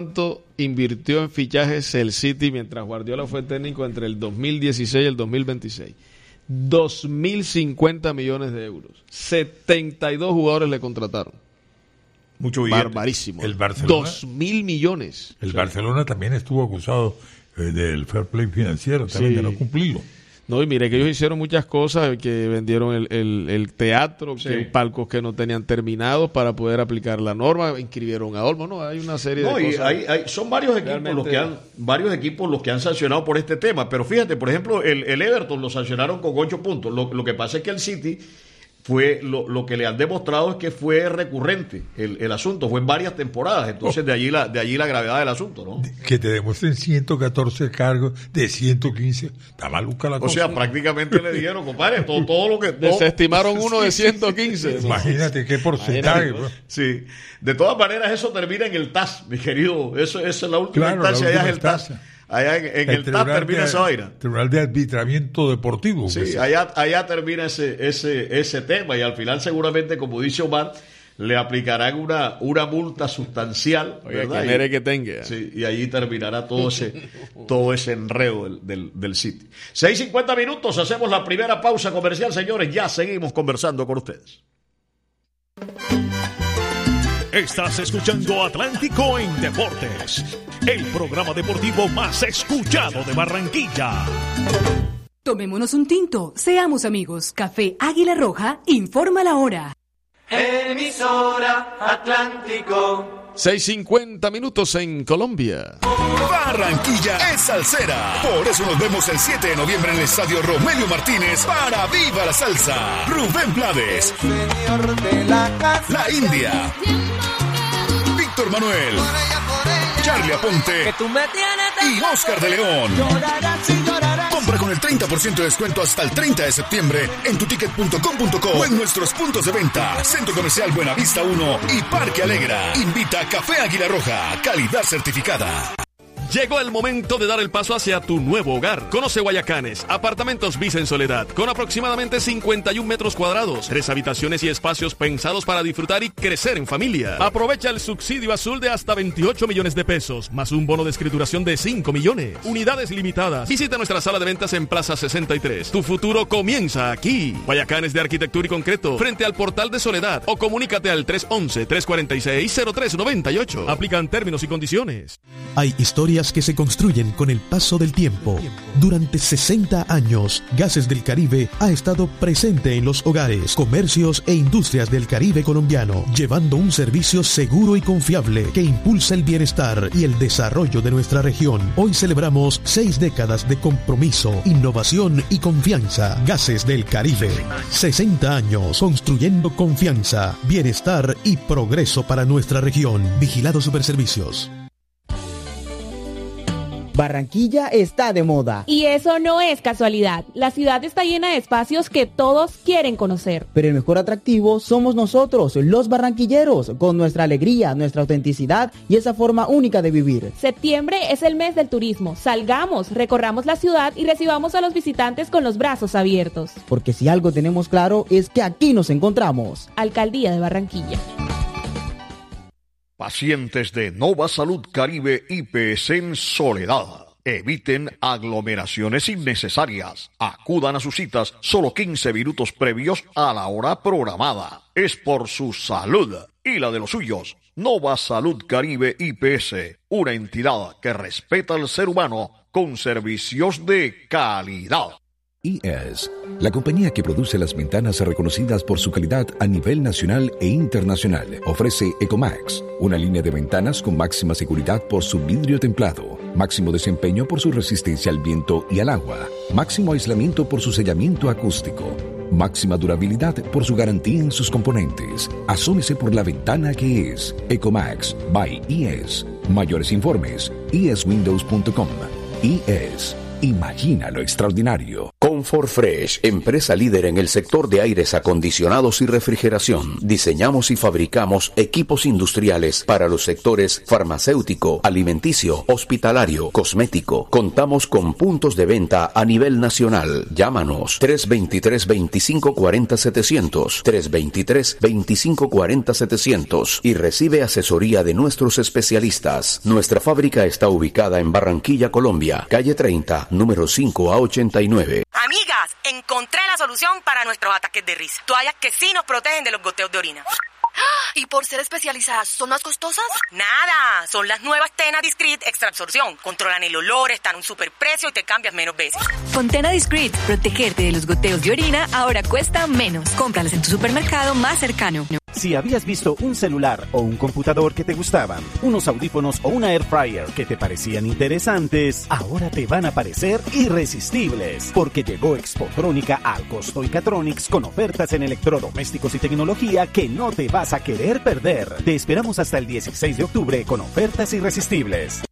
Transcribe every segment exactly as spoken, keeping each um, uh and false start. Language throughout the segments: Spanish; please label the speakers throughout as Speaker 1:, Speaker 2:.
Speaker 1: ¿Cuánto invirtió en fichajes el City mientras Guardiola fue técnico entre el dos mil dieciséis y el dos mil veintiséis? dos mil cincuenta millones de euros. setenta y dos jugadores le contrataron.
Speaker 2: Mucho billete.
Speaker 1: Barbarísimo.
Speaker 2: El Barcelona,
Speaker 1: dos mil millones.
Speaker 2: El
Speaker 1: sí.
Speaker 2: Barcelona también estuvo acusado eh, del fair play financiero, también
Speaker 1: sí.
Speaker 2: de no cumplirlo.
Speaker 1: No, y mire que ellos hicieron muchas cosas, que vendieron el, el, el teatro,
Speaker 3: sí.
Speaker 1: que palcos que no tenían terminados para poder aplicar la norma, inscribieron a Olmo, no, hay una serie
Speaker 3: no,
Speaker 1: de
Speaker 3: y
Speaker 1: cosas.
Speaker 3: hay, hay, son varios equipos
Speaker 1: Realmente...
Speaker 3: los que han varios equipos los que han sancionado por este tema, pero fíjate, por ejemplo, el, el Everton lo sancionaron con ocho puntos. Lo, lo que pasa es que el City fue lo, lo que le han demostrado es que fue recurrente el, el asunto, fue en varias temporadas, entonces oh. de allí la de allí la gravedad del asunto, ¿no?
Speaker 2: Que te demuestren ciento catorce cargos de ciento quince, está maluca la
Speaker 3: o
Speaker 2: cosa.
Speaker 3: O sea, prácticamente le dieron, compadre, todo, todo lo que... Todo,
Speaker 1: desestimaron uno de ciento quince.
Speaker 2: ¿no? Imagínate qué porcentaje.
Speaker 3: Imagínate, sí, de todas maneras eso termina en el T A S, mi querido, eso, eso es la última
Speaker 2: claro,
Speaker 3: instancia,
Speaker 2: la
Speaker 3: allá es el T A S. Allá en, en el, el T A S termina
Speaker 2: de,
Speaker 3: esa vaina.
Speaker 2: Tribunal de Arbitramiento Deportivo.
Speaker 3: Sí, allá, allá termina ese, ese, ese tema y al final seguramente, como dice Omar, le aplicarán una, una multa sustancial.
Speaker 1: Oye,
Speaker 3: ¿verdad?
Speaker 1: Que, y, que tenga.
Speaker 3: Sí, y allí terminará todo ese, todo ese enredo del, del, del City. seis cincuenta minutos, hacemos la primera pausa comercial, señores. Ya seguimos conversando con ustedes.
Speaker 4: Estás escuchando Atlántico en Deportes, el programa deportivo más escuchado de Barranquilla.
Speaker 5: Tomémonos un tinto, seamos amigos. Café Águila Roja informa la hora.
Speaker 6: Emisora Atlántico.
Speaker 1: seis cincuenta minutos en Colombia.
Speaker 7: Barranquilla es salsera. Por eso nos vemos el siete de noviembre en el Estadio Romelio Martínez para Viva la Salsa. Rubén Blades, La India, Víctor Manuel, Charlie Aponte y Oscar de León. Compra con el treinta por ciento de descuento hasta el treinta de septiembre en tuticket punto com punto co o en nuestros puntos de venta. Centro Comercial Buenavista uno y Parque Alegra. Invita Café Águila Roja, calidad certificada.
Speaker 8: Llegó el momento de dar el paso hacia tu nuevo hogar. Conoce Guayacanes, apartamentos Visa en Soledad, con aproximadamente cincuenta y un metros cuadrados, tres habitaciones y espacios pensados para disfrutar y crecer en familia. Aprovecha el subsidio azul de hasta veintiocho millones de pesos, más un bono de escrituración de cinco millones. Unidades limitadas. Visita nuestra sala de ventas en Plaza sesenta y tres. Tu futuro comienza aquí. Guayacanes de Arquitectura y Concreto, frente al Portal de Soledad, o comunícate al tres once, tres cuarenta y seis, cero tres noventa y ocho. Aplican términos y condiciones.
Speaker 9: Hay historias que se construyen con el paso del tiempo. Durante sesenta años, Gases del Caribe ha estado presente en los hogares, comercios e industrias del Caribe colombiano, llevando un servicio seguro y confiable que impulsa el bienestar y el desarrollo de nuestra región. Hoy celebramos seis décadas de compromiso, innovación y confianza. Gases del Caribe, sesenta años construyendo confianza, bienestar y progreso para nuestra región. Vigilado Superservicios.
Speaker 10: Barranquilla está de moda.
Speaker 11: Y eso no es casualidad. La ciudad está llena de espacios que todos quieren conocer.
Speaker 10: Pero el mejor atractivo somos nosotros, los barranquilleros, con nuestra alegría, nuestra autenticidad y esa forma única de vivir.
Speaker 11: Septiembre es el mes del turismo. Salgamos, recorramos la ciudad y recibamos a los visitantes con los brazos abiertos.
Speaker 10: Porque si algo tenemos claro es que aquí nos encontramos.
Speaker 11: Alcaldía de Barranquilla.
Speaker 3: Pacientes de Nova Salud Caribe I P S en Soledad. Eviten aglomeraciones innecesarias. Acudan a sus citas solo quince minutos previos a la hora programada. Es por su salud y la de los suyos. Nova Salud Caribe I P S, una entidad que respeta al ser humano con servicios de calidad.
Speaker 12: I E S, la compañía que produce las ventanas reconocidas por su calidad a nivel nacional e internacional, ofrece Ecomax, una línea de ventanas con máxima seguridad por su vidrio templado, máximo desempeño por su resistencia al viento y al agua, máximo aislamiento por su sellamiento acústico, máxima durabilidad por su garantía en sus componentes. Asómese por la ventana que es Ecomax by I E S. Mayores informes, i e s windows punto com. I E S. Imagina lo extraordinario.
Speaker 7: Con
Speaker 12: Comfort Fresh, empresa líder en el sector de aires acondicionados y refrigeración. Diseñamos y fabricamos equipos industriales para los sectores farmacéutico, alimenticio, hospitalario, cosmético. Contamos con puntos de venta a nivel nacional. Llámanos tres dos tres, veinticinco cuarenta, setecientos, tres dos tres, veinticinco cuarenta, setecientos y recibe asesoría de nuestros especialistas. Nuestra fábrica está ubicada en Barranquilla, Colombia, calle treinta, número cinco a ochenta y nueve.
Speaker 13: Amigas, encontré la solución para nuestros ataques de risa. Toallas que sí nos protegen de los goteos de orina.
Speaker 14: ¿Y por ser especializadas, son más costosas?
Speaker 13: Nada, son las nuevas Tena Discreet Extra Absorción. Controlan el olor, están a un superprecio y te cambias menos veces.
Speaker 15: Con Tena Discreet, protegerte de los goteos de orina ahora cuesta menos. Cómpralas en tu supermercado más cercano.
Speaker 16: Si habías visto un celular o un computador que te gustaban, unos audífonos o una air fryer que te parecían interesantes, ahora te van a parecer irresistibles, porque llegó Expotrónica al Costo y Catronics con ofertas en electrodomésticos y tecnología que no te vas a querer perder. Te esperamos hasta el dieciséis de octubre con ofertas irresistibles.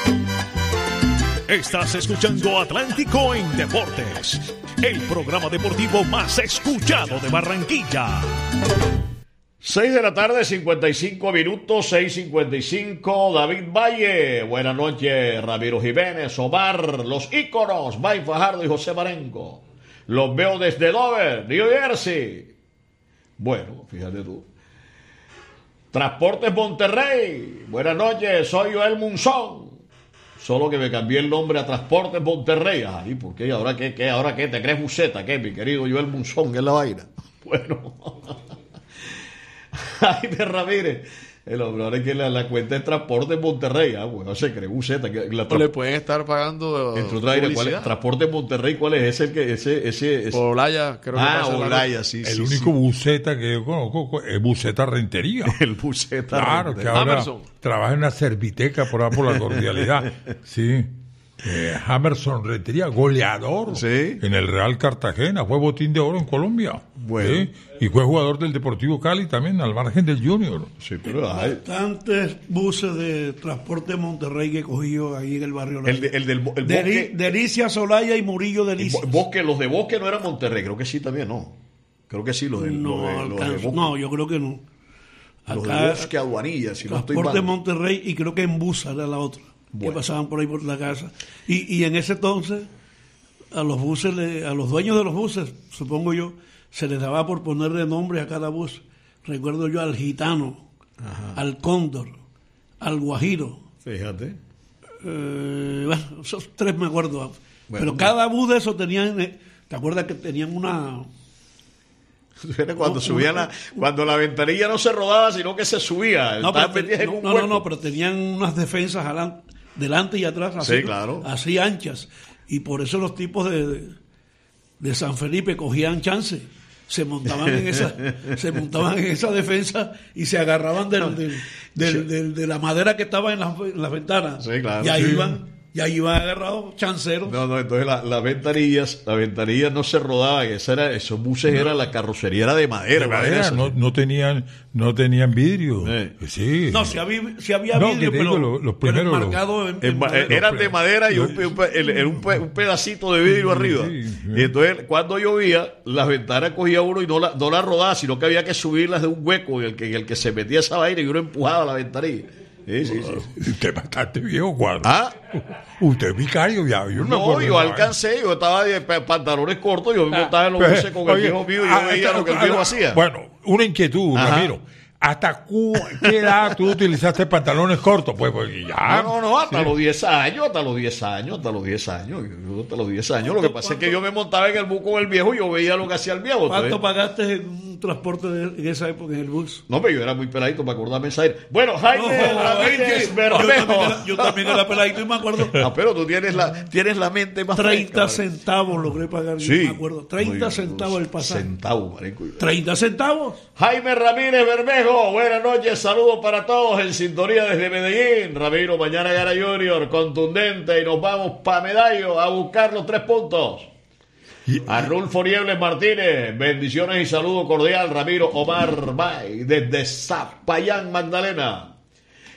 Speaker 4: Estás escuchando Atlántico en Deportes, el programa deportivo más escuchado de Barranquilla.
Speaker 3: seis de la tarde, cincuenta y cinco minutos, seis cincuenta y cinco, David Valle. Buenas noches, Ramiro Jiménez, Omar, los íconos, Mike Fajardo y José Marengo. Los veo desde Dover, New Jersey. Bueno, fíjate tú. Transportes Monterrey. Buenas noches, soy Joel Munzón. Solo que me cambié el nombre a Transportes Monterrey. Ay, ¿por qué? ¿Ahora qué? ¿Qué? ¿Ahora qué? ¿Te crees buceta? ¿Qué, mi querido Joel Munzón? ¿Qué es la vaina? Bueno... Jaime Ramírez, el hombre ahora es que la, la cuenta de Transporte Monterrey, ah, bueno, se cree buceta. La
Speaker 1: tra- le pueden estar pagando
Speaker 3: entre otra aire, ¿cuál es? Transporte Monterrey, ¿cuál es? ¿Ese el que ese ese, ese?
Speaker 1: Olaya, creo que
Speaker 3: ah, Olaya, sí,
Speaker 2: el
Speaker 3: sí,
Speaker 2: único
Speaker 3: sí.
Speaker 2: buceta que yo conozco es Buceta Rentería.
Speaker 3: El Buceta
Speaker 2: claro,
Speaker 3: Rentería.
Speaker 2: que ahora
Speaker 1: Hammerson.
Speaker 2: trabaja en una serviteca por ahí por la cordialidad. Sí. Eh, Hammerson Rentería, goleador
Speaker 3: ¿Sí?
Speaker 2: en el Real Cartagena, fue botín de oro en Colombia.
Speaker 3: Bueno.
Speaker 2: ¿Sí? Y fue jugador del Deportivo Cali también, al margen del Junior.
Speaker 3: Sí, pero hay...
Speaker 17: bastantes buses de Transporte Monterrey que cogí yo ahí en el barrio.
Speaker 3: El, de, el del el
Speaker 17: Deli-
Speaker 3: bosque,
Speaker 17: Delicia Solaya y Murillo Delicia.
Speaker 3: Bosque, los de Bosque no eran Monterrey, creo que sí también, ¿no? Creo que sí, los de,
Speaker 17: no,
Speaker 3: los de, los de Bosque.
Speaker 17: no, yo creo que no.
Speaker 3: Acá, los de Bosque Aduanilla, si no estoy mal.
Speaker 17: Transporte Monterrey y creo que en Busa era la otra. Bueno. Que pasaban por ahí por la casa. Y, y en ese entonces, a los buses, le, a los dueños de los buses, supongo yo, se les daba por ponerle nombre a cada bus. Recuerdo yo al Gitano, Ajá. al Cóndor, al Guajiro.
Speaker 3: Fíjate.
Speaker 17: Eh, bueno, esos tres me acuerdo. Bueno, Pero cada bus de esos tenían, ¿te acuerdas que tenían una...
Speaker 3: Cuando subían la, cuando la ventanilla no se rodaba, sino que se subía.
Speaker 17: No, pero, no, no, no, pero tenían unas defensas adelante, delante y atrás, así,
Speaker 3: sí, claro.
Speaker 17: así anchas. Y por eso los tipos de, de, de San Felipe cogían chance. Se montaban en esa, se montaban en esa defensa y se agarraban del, del, del, sí. del, de la madera que estaba en las, en las ventanas.
Speaker 3: Sí, claro.
Speaker 17: Y ahí
Speaker 3: sí.
Speaker 17: iban. Y ahí iban agarrados chanceros.
Speaker 3: No, no, entonces las la ventanillas, las ventanillas no se rodaban, esa era, esos buses no. era la carrocería era de madera,
Speaker 2: de madera, no, no tenían, no tenían vidrio.
Speaker 3: Eh.
Speaker 2: Sí.
Speaker 17: No, si había, si había no, vidrio, pero,
Speaker 2: los, los primeros,
Speaker 17: pero marcado en, en
Speaker 3: en, eran de madera y un, un, un, un pedacito de vidrio arriba. Sí, sí. Y entonces cuando llovía, las ventanas cogía uno y no la, no la rodaba, sino que había que subirlas de un hueco en el que, en el que se metía esa vaina y uno empujaba la ventanilla. Sí, sí, sí.
Speaker 2: Usted es bastante viejo, Juan.
Speaker 3: ¿Ah?
Speaker 2: Usted es vicario ya. Yo no,
Speaker 3: no yo alcancé, yo estaba de pantalones cortos, yo ah, estaba en los buses con el oye, viejo mío y yo ah, veía ah, lo que el viejo ah, hacía.
Speaker 2: Bueno, una inquietud, Ajá. Ramiro. ¿Hasta cu- qué edad tú utilizaste pantalones cortos? Pues porque ya.
Speaker 3: No, no, no, hasta sí. los diez años, hasta los diez años, hasta los diez años. Yo, hasta los diez años. Lo que pasa es que yo me montaba en el bus con el viejo y yo veía lo que hacía el viejo.
Speaker 17: ¿Cuánto entonces? pagaste en un transporte de, en esa época en el bus?
Speaker 3: No, pero yo era muy peladito para acordarme esa aire. Bueno, Jaime no, Ramírez Bermejo.
Speaker 17: Yo también era peladito y me acuerdo.
Speaker 3: No, pero tú tienes la, tienes la mente más
Speaker 17: treinta centavos logré pagar, sí. yo me acuerdo. treinta centavos el pasaje.
Speaker 3: Centavos, marico.
Speaker 17: treinta centavos.
Speaker 3: Jaime Ramírez Bermejo, buenas noches. Saludos para todos en sintonía desde Medellín. Ramiro, mañana gana Junior, contundente, y nos vamos para Medallo a buscar los tres puntos. A Rulfo Niebles Martínez, bendiciones y saludo cordial. Ramiro Omar Bay desde Zapayán, Magdalena.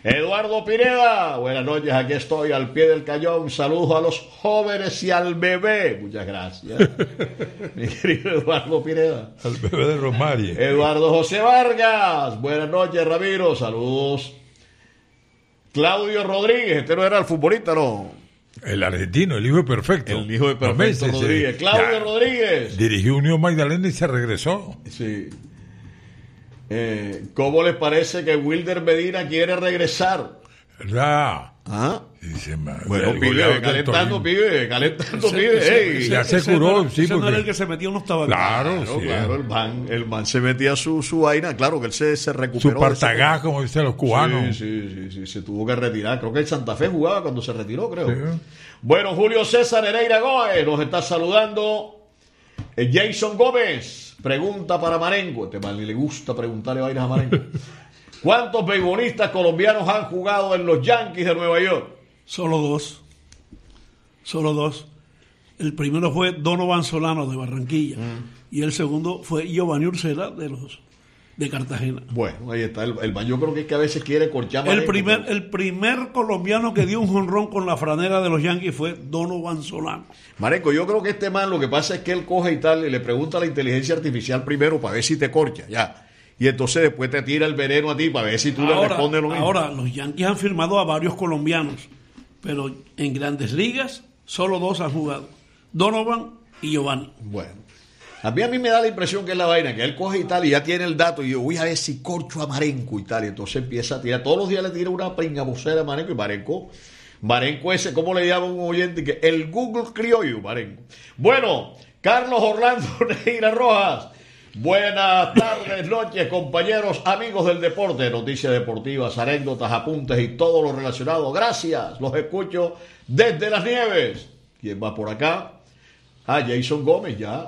Speaker 3: Eduardo Pineda, buenas noches, aquí estoy al pie del cañón. Saludos a los jóvenes y al bebé. Muchas gracias, mi querido Eduardo Pineda.
Speaker 2: Al bebé de Romario.
Speaker 3: Eduardo José Vargas, buenas noches, Ramiro, saludos. Claudio Rodríguez, este no era el futbolista, ¿no?
Speaker 2: El argentino, el hijo de Perfecto.
Speaker 3: El hijo de Perfecto,
Speaker 2: Messi,
Speaker 3: Rodríguez.
Speaker 2: se,
Speaker 3: Claudio
Speaker 2: ya,
Speaker 3: Rodríguez.
Speaker 2: Dirigió Unión Magdalena y se regresó.
Speaker 3: Sí. Eh, ¿Cómo les parece que Wilder Medina quiere regresar?
Speaker 2: ¿Verdad?
Speaker 3: ¿Ah?
Speaker 2: Dice,
Speaker 3: bueno, pibe, calentando, pibe, calentando, pibe.
Speaker 2: Ya se curó, sí,
Speaker 17: ese
Speaker 2: porque...
Speaker 17: no era el que se metió unos tabacos.
Speaker 2: Claro,
Speaker 3: Claro,
Speaker 2: sí.
Speaker 3: claro, el man, el man se metía su, su vaina, claro que él se, se recuperó.
Speaker 2: Su partagá, como dicen los cubanos.
Speaker 3: Sí, sí, sí, sí, se tuvo que retirar. Creo que el Santa Fe jugaba cuando se retiró, creo.
Speaker 2: Sí.
Speaker 3: Bueno, Julio César Nereira Gómez nos está saludando. Eh, Jason Gómez pregunta para Marengo. Este man ni le gusta preguntarle vainas a Marengo. ¿Cuántos beisbolistas colombianos han jugado en los Yankees de Nueva York?
Speaker 17: Solo dos. Solo dos. El primero fue Donovan Solano de Barranquilla. Mm. Y el segundo fue Giovanni Urcela de los de Cartagena.
Speaker 3: Bueno, ahí está. El, el man, yo creo que es que a veces quiere corchar.
Speaker 17: El primer, pero... el primer colombiano que dio un jonrón con la franela de los Yankees fue Donovan Solano.
Speaker 3: Marenco, yo creo que este man lo que pasa es que él coge y tal y le pregunta a la inteligencia artificial primero para ver si te corcha, ya. Y entonces después te tira el veneno a ti para ver si tú
Speaker 17: ahora,
Speaker 3: le respondes lo mismo.
Speaker 17: Ahora, los Yankees han firmado a varios colombianos, pero en Grandes Ligas solo dos han jugado, Donovan y Giovanni.
Speaker 3: Bueno, a mí, a mí me da la impresión que es la vaina, que él coge y tal y ya tiene el dato y yo voy a ver si corcho a Marenco y tal, y entonces empieza a tirar, todos los días le tira una pringabocera a Marenco y Marenco, Marenco ese, ¿cómo le llama un oyente? Que el Google criollo, Marenco. Bueno, Carlos Orlando Neira Rojas. Buenas tardes, noches, compañeros, amigos del deporte, noticias deportivas, anécdotas, apuntes y todo lo relacionado. Gracias, los escucho desde Las Nieves. ¿Quién va por acá? Ah, Jason Gómez, ya,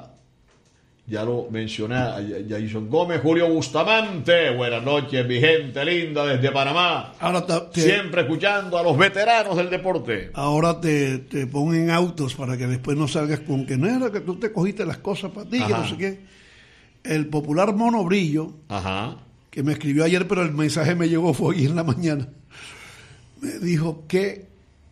Speaker 3: ya lo mencioné, Jason Gómez. Julio Bustamante, buenas noches, mi gente linda desde Panamá.
Speaker 17: Ahora te, te,
Speaker 3: siempre escuchando a los veteranos del deporte.
Speaker 17: Ahora te, te ponen autos para que después no salgas con que no era que tú te cogiste las cosas para ti, que no sé qué. El popular Mono Brillo,
Speaker 3: Ajá.
Speaker 17: que me escribió ayer, pero el mensaje me llegó fue hoy en la mañana, me dijo que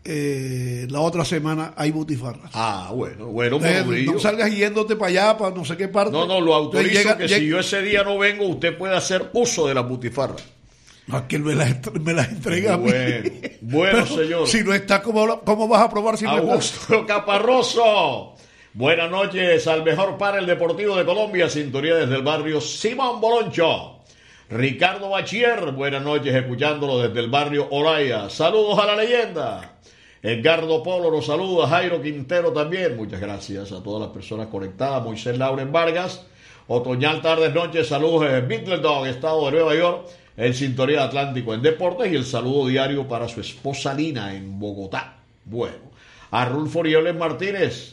Speaker 17: eh, la otra semana hay butifarras.
Speaker 3: Ah, bueno, bueno, Mono
Speaker 17: Entonces,
Speaker 3: Brillo.
Speaker 17: no salgas yéndote para allá, para no sé qué parte.
Speaker 3: No, no, lo autorizo
Speaker 17: llega,
Speaker 3: que
Speaker 17: llega,
Speaker 3: si yo ese día no vengo, usted puede hacer uso de la butifarra.
Speaker 17: No, es que él me las me la entrega
Speaker 3: bueno,
Speaker 17: a mí.
Speaker 3: Bueno,
Speaker 17: pero,
Speaker 3: señor.
Speaker 17: Si no está, ¿cómo, cómo vas a probar si no está?
Speaker 3: Augusto Caparroso. Buenas noches al mejor panel deportivo de Colombia, sintonía desde el barrio Simón Boloncho. Ricardo Bachier, buenas noches, escuchándolo desde el barrio Olaya. Saludos a la leyenda. Edgardo Polo nos saluda, Jairo Quintero también. Muchas gracias a todas las personas conectadas. Moisés Lauren Vargas. Otoñal tardes, noches, saludos en Middleton, estado de Nueva York, en sintonía de Atlántico en Deportes, y el saludo diario para su esposa Lina en Bogotá. Bueno, a Rulfo Orioles Martínez.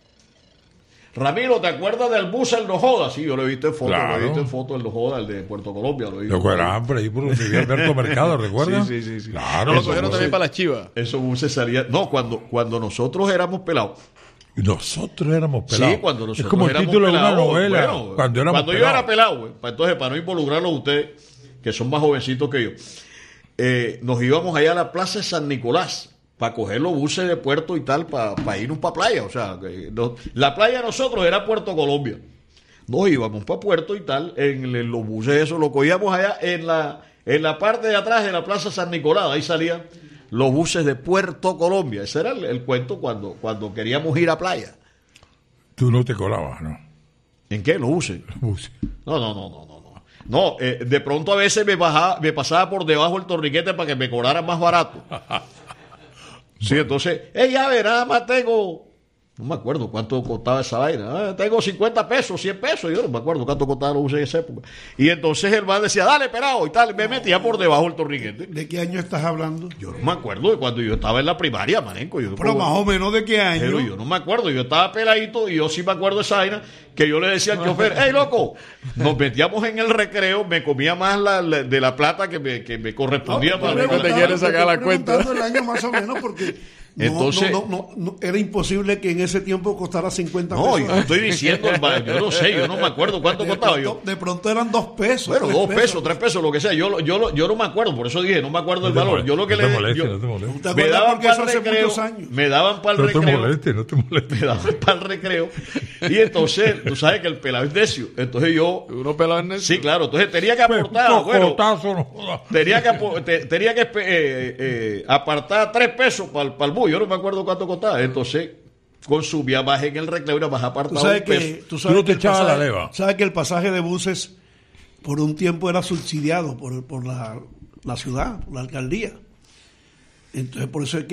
Speaker 3: Ramiro, ¿te acuerdas del bus el No Joda? Sí, yo lo he visto en foto,
Speaker 2: claro.
Speaker 3: lo he visto en foto el No Joda, el de Puerto Colombia. Lo he visto.
Speaker 2: Lo cueraban por ahí por donde vivía Alberto Mercado, ¿recuerdas?
Speaker 3: Sí, sí, sí, sí.
Speaker 2: Claro.
Speaker 1: Lo cogieron también para las Chivas.
Speaker 3: Esos buses salían... No, cuando, cuando nosotros éramos pelados.
Speaker 2: Nosotros éramos pelados.
Speaker 3: Sí, cuando nosotros
Speaker 2: es como el
Speaker 3: éramos
Speaker 2: título
Speaker 3: pelados,
Speaker 2: de una novela.
Speaker 3: Bueno,
Speaker 2: cuando éramos
Speaker 3: cuando yo
Speaker 2: pelados.
Speaker 3: era pelado, güey, entonces para no involucrarlos a ustedes, que son más jovencitos que yo, eh, nos íbamos allá a la Plaza de San Nicolás para coger los buses de puerto y tal, para pa irnos para playa. O sea, que no, la playa de nosotros era Puerto Colombia. Nos íbamos para puerto y tal, en, en los buses esos, lo cogíamos allá en la, en la parte de atrás de la Plaza San Nicolás. Ahí salían los buses de Puerto Colombia. Ese era el, el cuento cuando, cuando queríamos ir a playa.
Speaker 2: Tú no te colabas, ¿no?
Speaker 3: ¿En qué? ¿Los buses?
Speaker 2: Buses.
Speaker 3: No, no, no, no, no. No, no eh, de pronto a veces me, bajaba, me pasaba por debajo el torniquete para que me cobraran más barato. Sí, entonces, eh, ya ve, nada más tengo, no me acuerdo cuánto costaba esa vaina, eh, tengo cincuenta pesos, cien pesos, yo no me acuerdo cuánto costaba los buses en esa época. Y entonces el man decía, dale, pelado, y tal, me metía por debajo el torniquete.
Speaker 17: ¿De qué año estás hablando?
Speaker 3: Yo no me acuerdo de cuando yo estaba en la primaria, marenco. Yo
Speaker 17: Pero más o menos de qué año.
Speaker 3: Pero yo no me acuerdo, yo estaba peladito y yo sí me acuerdo de esa vaina, que yo le decía al chofer, hey, loco, nos metíamos en el recreo, me comía más la, la, de la plata que me, que me correspondía.
Speaker 17: No,
Speaker 3: para
Speaker 17: no
Speaker 3: que
Speaker 1: te quieres sacar la cuenta.
Speaker 17: el año más o menos porque
Speaker 18: Entonces,
Speaker 17: no, no, no, no, era imposible que en ese tiempo costara cincuenta
Speaker 18: no,
Speaker 17: pesos.
Speaker 18: No, yo estoy diciendo, yo no sé, yo no me acuerdo cuánto
Speaker 17: de
Speaker 18: costaba
Speaker 17: pronto,
Speaker 18: yo.
Speaker 17: De pronto eran dos pesos.
Speaker 18: Bueno, dos pesos,
Speaker 17: pesos,
Speaker 18: tres pesos, lo que sea. Yo, yo, yo no me acuerdo, por eso dije, no me acuerdo no el valor.
Speaker 2: Moleste,
Speaker 18: yo lo que
Speaker 2: no
Speaker 18: le
Speaker 2: te moleste,
Speaker 18: yo,
Speaker 2: no te moleste.
Speaker 18: Me daban para el recreo,
Speaker 17: muchos años.
Speaker 18: me daban para el
Speaker 2: no
Speaker 18: recreo.
Speaker 2: No te moleste, no te moleste.
Speaker 18: Me daban para el recreo. Y entonces, tú sabes que el pelado es necio. Entonces yo.
Speaker 1: ¿Uno pelado es necio?
Speaker 18: Sí, claro. Entonces tenía que aportar.
Speaker 2: No,
Speaker 18: bueno,
Speaker 2: cotazo, no.
Speaker 18: Tenía que, te, tenía que eh, eh, apartar tres pesos para el bus. Yo no me acuerdo cuánto costaba. Entonces, consumía más en el recreo y nada más apartaba
Speaker 17: ¿Tú sabes
Speaker 18: un
Speaker 17: que,
Speaker 18: peso.
Speaker 17: tú sabes
Speaker 2: tú no te
Speaker 17: que
Speaker 2: echabas
Speaker 17: pasaje,
Speaker 2: la leva.
Speaker 17: Sabes que el pasaje de buses por un tiempo era subsidiado por, por la, la ciudad, por la alcaldía. Entonces, por eso es que